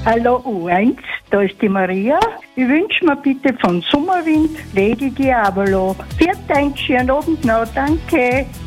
Hallo U1, da ist die Maria. Ich wünsche mir bitte von Sommerwind Lady Diavolo. Vielen Dank, schönen Abend noch, danke.